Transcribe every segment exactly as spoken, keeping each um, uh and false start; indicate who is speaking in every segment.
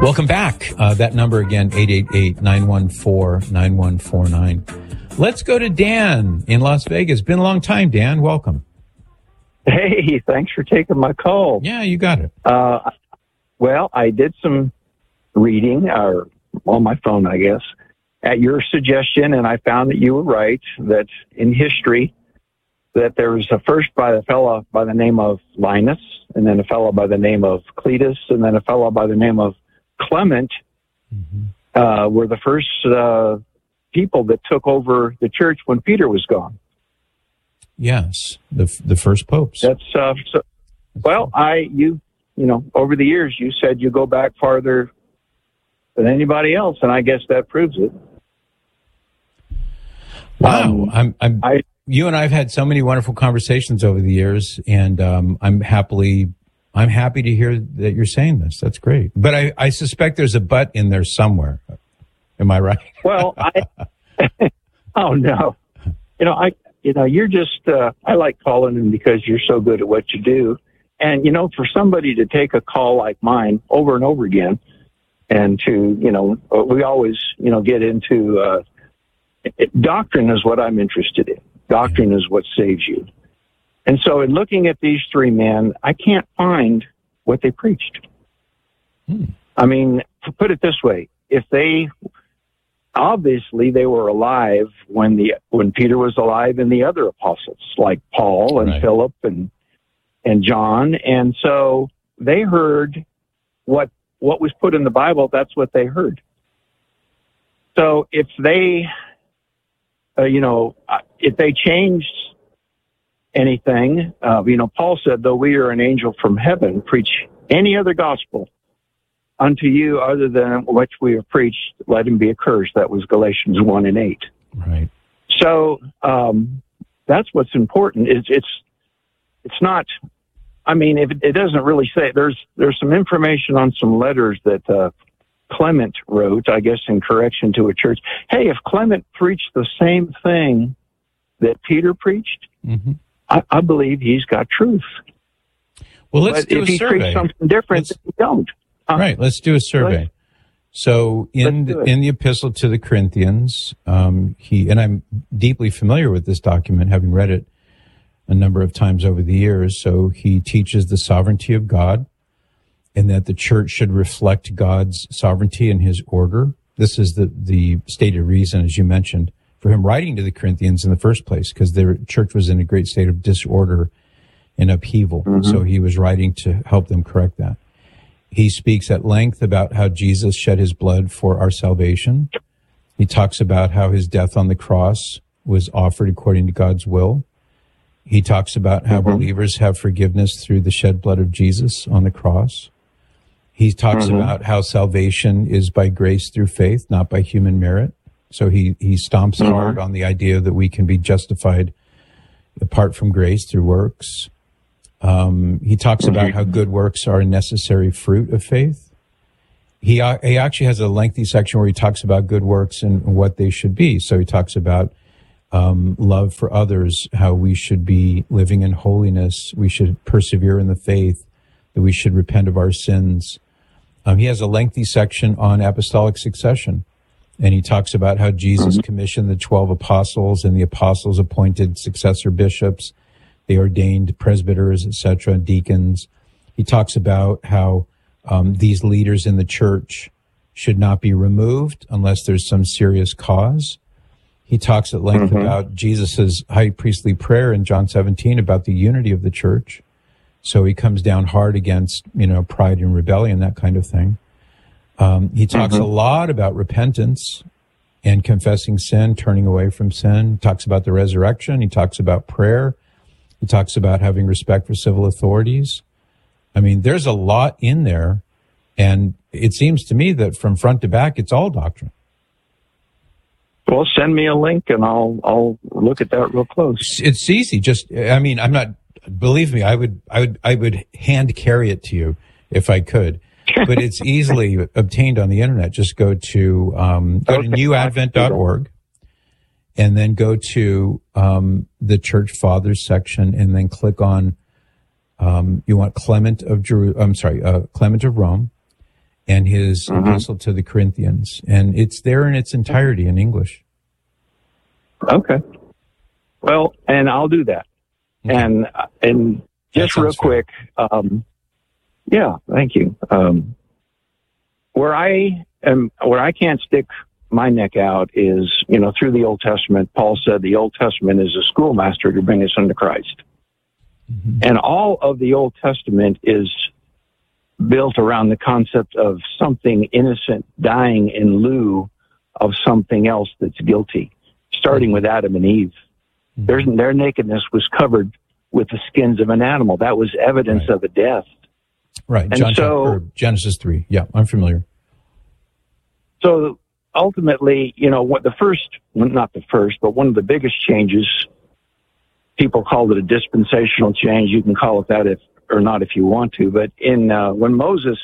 Speaker 1: Welcome back. Uh, that number again, eight eight eight, nine one four, nine one four nine. Let's go to Dan in Las Vegas. Been a long time, Dan. Welcome.
Speaker 2: Hey, thanks for taking my call.
Speaker 1: Yeah, you got it.
Speaker 2: Uh, well, I did some reading, or on my phone, I guess, at your suggestion, and I found that you were right, that in history, that there was a first by a fellow by the name of Linus, and then a fellow by the name of Cletus, and then a fellow by the name of Clement, mm-hmm. uh, were the first uh, people that took over the church when Peter was gone.
Speaker 1: Yes, the the first popes.
Speaker 2: That's uh, so, well, I you you know over the years you said you go back farther than anybody else, and I guess that proves it.
Speaker 1: Wow,
Speaker 2: um,
Speaker 1: I'm I'm I, you and I've had so many wonderful conversations over the years, and um, I'm happily I'm happy to hear that you're saying this. That's great, but I, I suspect there's a but in there somewhere. Am I right?
Speaker 2: Well, I oh no, you know I. You know, you're just, uh, I like calling in because you're so good at what you do. And, you know, for somebody to take a call like mine over and over again and to, you know, we always, you know, get into, uh, it, doctrine is what I'm interested in. Doctrine is what saves you. And so in looking at these three men, I can't find what they preached. Hmm. I mean, to put it this way, if they... Obviously, they were alive when the when Peter was alive and the other apostles, like Paul and right. Philip and and John, and so they heard what what was put in the Bible. That's what they heard. So if they, uh, you know, if they changed anything, uh, you know, Paul said, "Though we are an angel from heaven, preach any other gospel unto you other than which we have preached, let him be accursed." That was Galatians one and eight.
Speaker 1: Right.
Speaker 2: So um, that's what's important. Is it's it's not. I mean, if it, it doesn't really say. There's there's some information on some letters that uh, Clement wrote, I guess, in correction to a church. Hey, if Clement preached the same thing that Peter preached, mm-hmm. I, I believe he's got truth.
Speaker 1: Well, let's
Speaker 2: but
Speaker 1: do
Speaker 2: if
Speaker 1: a
Speaker 2: he
Speaker 1: survey.
Speaker 2: preached something different, then we don't. Uh,
Speaker 1: right. Let's do a survey. So in the, in the epistle to the Corinthians, um, he, and I'm deeply familiar with this document, having read it a number of times over the years. So he teaches the sovereignty of God and that the church should reflect God's sovereignty and his order. This is the, the stated reason, as you mentioned, for him writing to the Corinthians in the first place, because their church was in a great state of disorder and upheaval. Mm-hmm. So he was writing to help them correct that. He speaks at length about how Jesus shed his blood for our salvation. He talks about how his death on the cross was offered according to God's will. He talks about how mm-hmm. believers have forgiveness through the shed blood of Jesus on the cross. He talks mm-hmm. about how salvation is by grace through faith, not by human merit. So he, he stomps mm-hmm. hard on the idea that we can be justified apart from grace through works. Um, he talks about how good works are a necessary fruit of faith. He, uh, he actually has a lengthy section where he talks about good works and what they should be. So he talks about um, love for others, how we should be living in holiness, we should persevere in the faith, that we should repent of our sins. Um, he has a lengthy section on apostolic succession, and he talks about how Jesus commissioned the twelve apostles, and the apostles appointed successor bishops. They ordained presbyters, et cetera, deacons. He talks about how um, these leaders in the church should not be removed unless there's some serious cause. He talks at length mm-hmm. about Jesus' high priestly prayer in John seventeen about the unity of the church. So he comes down hard against, you know, pride and rebellion, that kind of thing. Um, he talks mm-hmm. a lot about repentance and confessing sin, turning away from sin. He talks about the resurrection. He talks about prayer. He talks about having respect for civil authorities. I mean, there's a lot in there, and it seems to me that from front to back, it's all doctrine.
Speaker 2: Well, send me a link, and I'll I'll look at that real close.
Speaker 1: It's easy. Just, I mean, I'm not. Believe me, I would I would I would hand carry it to you if I could, but it's easily obtained on the internet. Just go to um, go okay. to new advent dot org. And then go to um, the Church Fathers section, and then click on um, you want Clement of Jeru- I'm sorry, uh, Clement of Rome, and his mm-hmm. epistle to the Corinthians. And it's there in its entirety in English.
Speaker 2: Okay. Well, and I'll do that. Okay. And and just real quick, um, yeah, thank you. Um, where I am, where I can't stick my neck out is, you know, through the Old Testament. Paul said the Old Testament is a schoolmaster to bring us unto Christ. Mm-hmm. And all of the Old Testament is built around the concept of something innocent dying in lieu of something else that's guilty, starting with Adam and Eve. Mm-hmm. Their, their nakedness was covered with the skins of an animal. That was evidence right. of a death.
Speaker 1: Right.
Speaker 2: And
Speaker 1: John,
Speaker 2: so,
Speaker 1: Genesis three. Yeah, I'm familiar.
Speaker 2: So ultimately, you know, what the first, well, not the first, but one of the biggest changes, people call it a dispensational change. You can call it that if or not if you want to. But in uh, when Moses,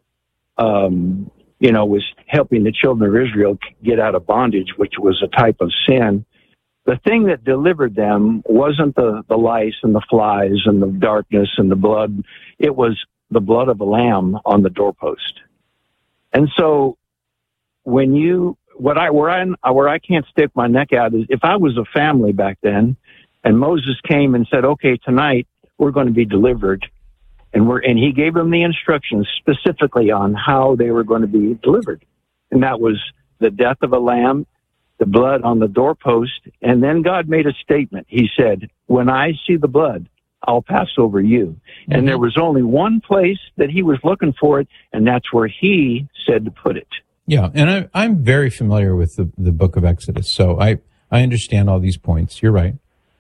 Speaker 2: um, you know, was helping the children of Israel get out of bondage, which was a type of sin, the thing that delivered them wasn't the, the lice and the flies and the darkness and the blood. It was the blood of a lamb on the doorpost. And so when you, what I, where I, where I can't stick my neck out is if I was a family back then and Moses came and said, okay, tonight we're going to be delivered. And we're, and he gave them the instructions specifically on how they were going to be delivered. And that was the death of a lamb, the blood on the doorpost. And then God made a statement. He said, when I see the blood, I'll pass over you. Mm-hmm. And there was only one place that he was looking for it, and that's where he said to put it.
Speaker 1: Yeah, and I, I'm very familiar with the, the book of Exodus, so I, I understand all these points. You're right.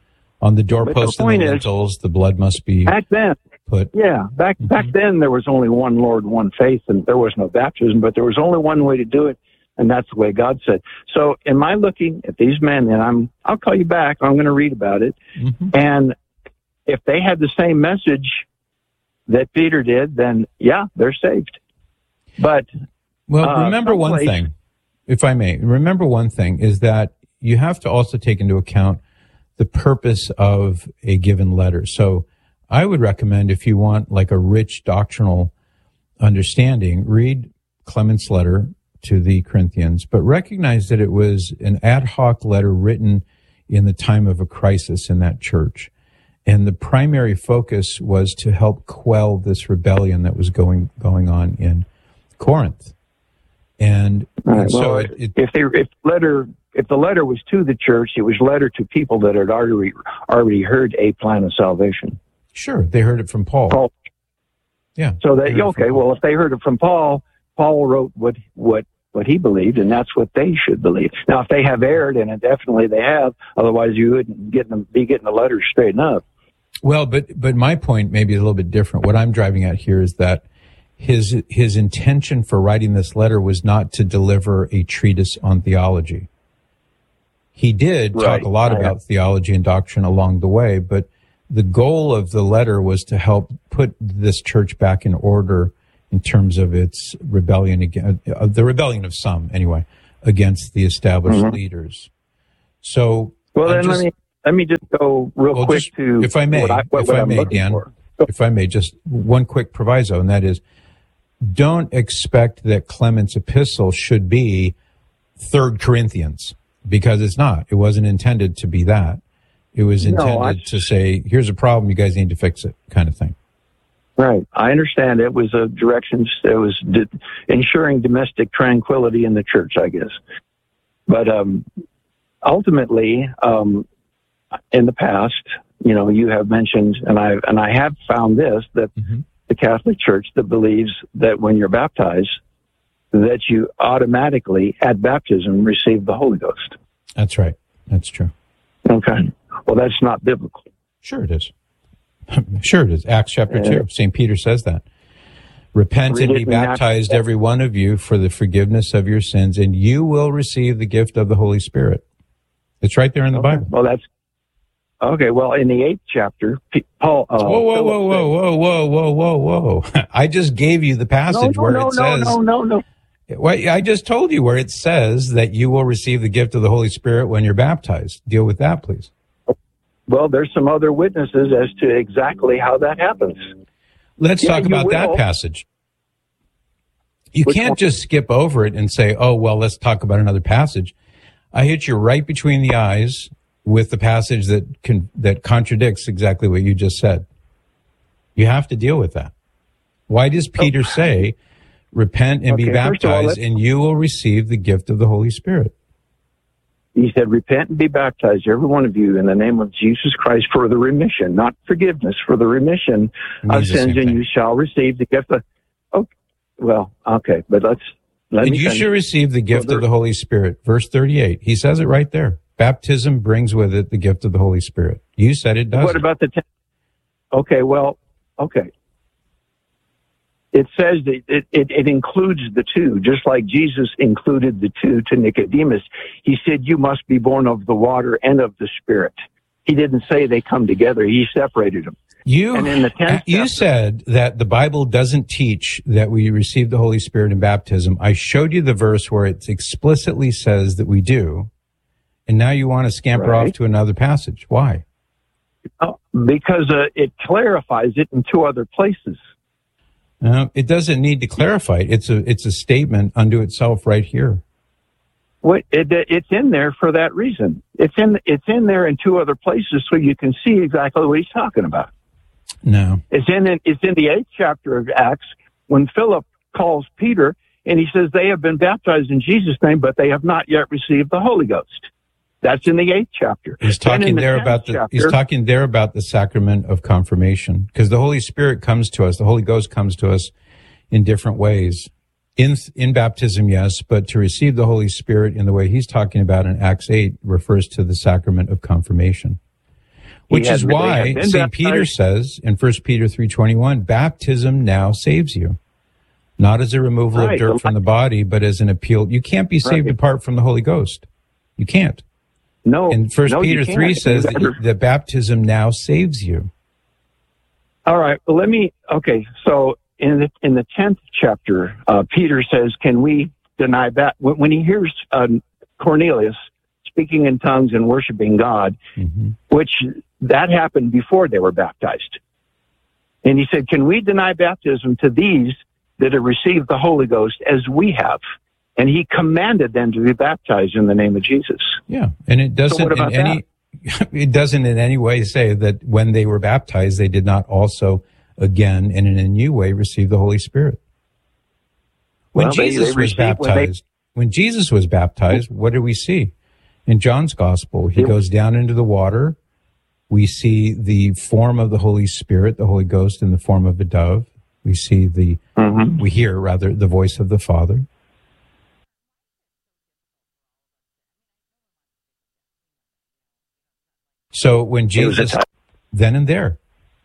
Speaker 1: On the doorpost the and the lintels, is, the blood must be
Speaker 2: back then,
Speaker 1: put.
Speaker 2: Yeah, back mm-hmm. back then there was only one Lord, one faith, and there was no baptism, but there was only one way to do it, and that's the way God said. So am I looking at these men, and I'm, I'll call you back, I'm going to read about it, mm-hmm. and if they had the same message that Peter did, then yeah, they're saved. But
Speaker 1: well,
Speaker 2: uh,
Speaker 1: remember one
Speaker 2: place,
Speaker 1: thing, if I may. Remember one thing is that you have to also take into account the purpose of a given letter. So I would recommend, if you want like a rich doctrinal understanding, read Clement's letter to the Corinthians, but recognize that it was an ad hoc letter written in the time of a crisis in that church. And the primary focus was to help quell this rebellion that was going going on in Corinth. And,
Speaker 2: right,
Speaker 1: and so
Speaker 2: well,
Speaker 1: it, it,
Speaker 2: if they if letter if the letter was to the church, it was letter to people that had already already heard a plan of salvation.
Speaker 1: Sure, they heard it from Paul.
Speaker 2: Paul.
Speaker 1: Yeah.
Speaker 2: So they okay. Well, if they heard it from Paul, Paul wrote what what what he believed, and that's what they should believe. Now, if they have erred, and definitely they have, otherwise you wouldn't get them be getting the letters straightened up.
Speaker 1: Well, but but my point may be a little bit different. What I'm driving at here is that his his intention for writing this letter was not to deliver a treatise on theology. He did
Speaker 2: right.
Speaker 1: talk a lot about
Speaker 2: have.
Speaker 1: theology and doctrine along the way, but the goal of the letter was to help put this church back in order in terms of its rebellion against uh, the rebellion of some anyway against the established mm-hmm. leaders. So
Speaker 2: well,
Speaker 1: I'm
Speaker 2: then
Speaker 1: just,
Speaker 2: let me. Let me just go real
Speaker 1: well,
Speaker 2: quick
Speaker 1: just,
Speaker 2: to
Speaker 1: if I may,
Speaker 2: what, I, what,
Speaker 1: if
Speaker 2: what
Speaker 1: I
Speaker 2: I'm
Speaker 1: may, Dan,
Speaker 2: for.
Speaker 1: if I may, just one quick proviso, and that is, don't expect that Clement's epistle should be Third Corinthians, because it's not. It wasn't intended to be that. It was intended no, I, to say, here's a problem, you guys need to fix it, kind of thing.
Speaker 2: Right. I understand it was a direction, it was di- ensuring domestic tranquility in the church, I guess. But um, ultimately, um, in the past, you know, you have mentioned, and I and I have found this, that mm-hmm. the Catholic Church that believes that when you're baptized, that you automatically, at baptism, receive the Holy Ghost.
Speaker 1: That's right. That's true.
Speaker 2: Okay. Well, that's not biblical.
Speaker 1: Sure it is. Sure it is. Acts chapter uh, two. Saint Peter says that. Repent and be baptized, not- every one of you, for the forgiveness of your sins, and you will receive the gift of the Holy Spirit. It's right there in the
Speaker 2: okay.
Speaker 1: Bible.
Speaker 2: Well, that's okay. Well, in the eighth chapter, Paul. Uh,
Speaker 1: whoa, whoa, whoa, whoa, whoa, whoa, whoa, whoa, whoa! I just gave you the passage
Speaker 2: no, no,
Speaker 1: where
Speaker 2: no,
Speaker 1: it says.
Speaker 2: No, no, no, no.
Speaker 1: Well, I just told you where it says that you will receive the gift of the Holy Spirit when you're baptized. Deal with that, please.
Speaker 2: Well, there's some other witnesses as to exactly how that happens.
Speaker 1: Let's
Speaker 2: yeah,
Speaker 1: talk about
Speaker 2: will.
Speaker 1: that passage. You
Speaker 2: Which
Speaker 1: can't
Speaker 2: one?
Speaker 1: just skip over it and say, oh, well, let's talk about another passage. I hit you right between the eyes with the passage that can, that contradicts exactly what you just said. You have to deal with that. Why does Peter oh. say, repent and okay, be baptized, all, and you will receive the gift of the Holy Spirit?
Speaker 2: He said, repent and be baptized, every one of you, in the name of Jesus Christ for the remission, not forgiveness, for the remission of sins, and you shall receive the gift of... Okay, well, okay, but let's... Let
Speaker 1: and
Speaker 2: me
Speaker 1: you
Speaker 2: finish.
Speaker 1: shall receive the gift
Speaker 2: Further.
Speaker 1: of the Holy Spirit. Verse thirty-eight, he says it right there. Baptism brings with it the gift of the Holy Spirit. You said it does.
Speaker 2: What about the... Ten- okay, well, okay. It says that it, it, it includes the two, just like Jesus included the two to Nicodemus. He said, you must be born of the water and of the Spirit. He didn't say they come together. He separated them.
Speaker 1: You,
Speaker 2: and in the tenth
Speaker 1: you
Speaker 2: chapter,
Speaker 1: said that the Bible doesn't teach that we receive the Holy Spirit in baptism. I showed you the verse where it explicitly says that we do, and now you want to scamper
Speaker 2: right.
Speaker 1: off to another passage. Why?
Speaker 2: Oh, because uh, it clarifies it in two other places.
Speaker 1: Uh, it doesn't need to clarify it. It's a it's a statement unto itself right here.
Speaker 2: What it, it's in there for that reason. It's in it's in there in two other places, so you can see exactly what he's talking about.
Speaker 1: No,
Speaker 2: it's in it's in the eighth chapter of Acts when Philip calls Peter and he says they have been baptized in Jesus' name, but they have not yet received the Holy Ghost. That's in the eighth chapter.
Speaker 1: He's talking
Speaker 2: the
Speaker 1: there about the
Speaker 2: chapter,
Speaker 1: he's talking there about the sacrament of confirmation, because the Holy Spirit comes to us, the Holy Ghost comes to us in different ways. In in baptism, yes, but to receive the Holy Spirit in the way he's talking about in Acts eight refers to the sacrament of confirmation. Which is why Saint Peter says in First Peter three twenty-one, baptism now saves you. Not as a removal
Speaker 2: right.
Speaker 1: of dirt from the body, but as an appeal. You can't be saved
Speaker 2: right.
Speaker 1: apart from the Holy Ghost. You can't.
Speaker 2: No.
Speaker 1: And First
Speaker 2: no,
Speaker 1: Peter three says that, that baptism now saves you.
Speaker 2: All right. Well, let me. Okay. So in the in the tenth chapter, uh, Peter says, "Can we deny that?" When, when he hears uh, Cornelius speaking in tongues and worshiping God, mm-hmm. which that happened before they were baptized, and he said, "Can we deny baptism to these that have received the Holy Ghost as we have?" And he commanded them to be baptized in the name of Jesus.
Speaker 1: Yeah, and it doesn't
Speaker 2: so what about
Speaker 1: in any
Speaker 2: that?
Speaker 1: It doesn't in any way say that when they were baptized, they did not also again and in a new way receive the Holy Spirit. When
Speaker 2: well,
Speaker 1: Jesus
Speaker 2: they, they
Speaker 1: was baptized, when, they,
Speaker 2: when
Speaker 1: Jesus was baptized, what do we see in John's Gospel? He it, goes down into the water. We see the form of the Holy Spirit, the Holy Ghost, in the form of a dove. We see the mm-hmm. we hear rather the voice of the Father. So when Jesus, then and there.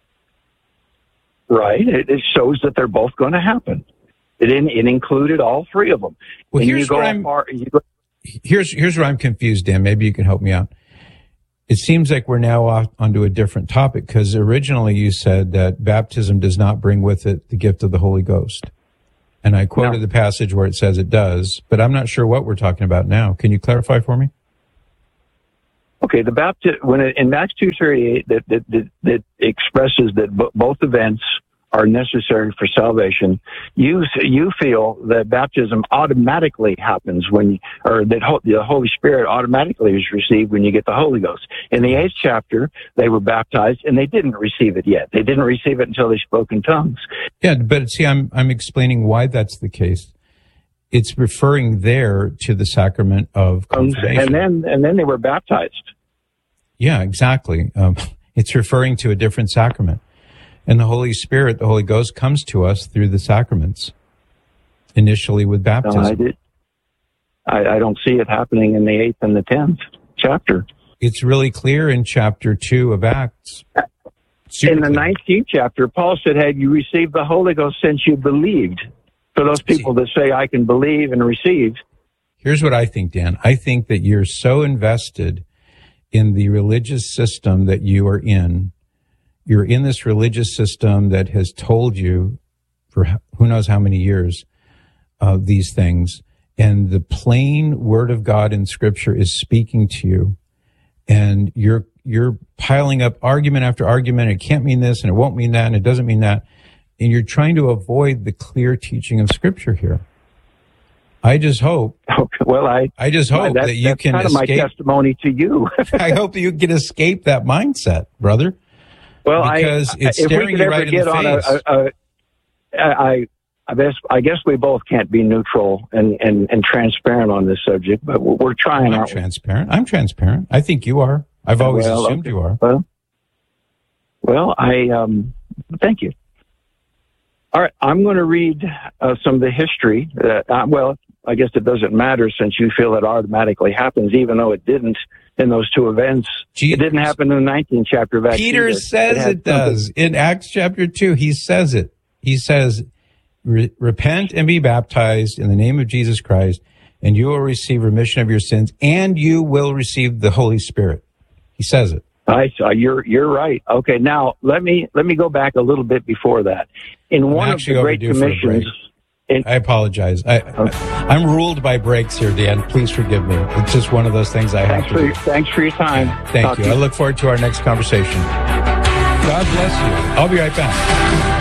Speaker 2: Right. It, it shows that they're both going to happen. It, it included all three of them.
Speaker 1: Well,
Speaker 2: and
Speaker 1: here's
Speaker 2: you
Speaker 1: where I'm,
Speaker 2: far, you go,
Speaker 1: here's, here's where I'm confused, Dan. Maybe you can help me out. It seems like we're now off onto a different topic, because originally you said that baptism does not bring with it the gift of the Holy Ghost. And I quoted no. the passage where it says it does, but I'm not sure what we're talking about now. Can you clarify for me?
Speaker 2: Okay, the baptism when it, in Acts two thirty-eight that that, that that expresses that b- both events are necessary for salvation. You you feel that baptism automatically happens when, or that ho- the Holy Spirit automatically is received when you get the Holy Ghost. In the eighth chapter, they were baptized and they didn't receive it yet. They didn't receive it until they spoke in tongues.
Speaker 1: Yeah, but see, I'm I'm explaining why that's the case. It's referring there to the sacrament of confirmation.
Speaker 2: And then, and then they were baptized.
Speaker 1: Yeah, exactly. Um, it's referring to a different sacrament. And the Holy Spirit, the Holy Ghost, comes to us through the sacraments, initially with baptism.
Speaker 2: No, I, did. I, I don't see it happening in the eighth and the tenth chapter.
Speaker 1: It's really clear in chapter two of Acts. Super
Speaker 2: in the
Speaker 1: clear.
Speaker 2: nineteenth chapter, Paul said, "Have you received the Holy Ghost since you believed?" For those people that say, "I can believe and receive."
Speaker 1: Here's what I think, Dan. I think that you're so invested in the religious system that you are in. You're in this religious system that has told you for who knows how many years uh, these things. And the plain word of God in Scripture is speaking to you. And you're you're piling up argument after argument. It can't mean this, and it won't mean that, and it doesn't mean that. And you're trying to avoid the clear teaching of Scripture here. I just hope.
Speaker 2: Okay, well, I
Speaker 1: I just hope
Speaker 2: that,
Speaker 1: that you
Speaker 2: that's
Speaker 1: can
Speaker 2: kind
Speaker 1: escape.
Speaker 2: of my testimony to you.
Speaker 1: I hope that you can escape that mindset, brother.
Speaker 2: Well,
Speaker 1: because
Speaker 2: I,
Speaker 1: it's
Speaker 2: if
Speaker 1: staring
Speaker 2: we could
Speaker 1: you
Speaker 2: ever
Speaker 1: right
Speaker 2: get
Speaker 1: in the
Speaker 2: on
Speaker 1: face.
Speaker 2: a, a, a, I, I guess I guess we both can't be neutral and, and, and transparent on this subject, but we're, we're trying.
Speaker 1: I'm transparent. I'm transparent. I think you are. I've always
Speaker 2: well,
Speaker 1: assumed
Speaker 2: okay.
Speaker 1: you are.
Speaker 2: Well, well, I um, thank you. All right, I'm going to read uh, some of the history. That, uh, well, I guess it doesn't matter since you feel it automatically happens, even though it didn't in those two events.
Speaker 1: Jesus.
Speaker 2: It didn't happen in the nineteenth chapter of Acts.
Speaker 1: Peter
Speaker 2: either.
Speaker 1: says it, it does. In Acts chapter two, he says it. He says, Re- repent and be baptized in the name of Jesus Christ, and you will receive remission of your sins, and you will receive the Holy Spirit. He says it.
Speaker 2: I saw you're you're right. Okay, now let me let me go back a little bit before that. In
Speaker 1: I'm
Speaker 2: one of the Great Commissions,
Speaker 1: in, I apologize. I, okay. I I'm ruled by breaks here, Dan. Please forgive me. It's just one of those things I
Speaker 2: thanks
Speaker 1: have to
Speaker 2: for,
Speaker 1: do.
Speaker 2: Thanks for your time.
Speaker 1: Thank Talk you. I look forward to our next conversation. God bless you. I'll be right back.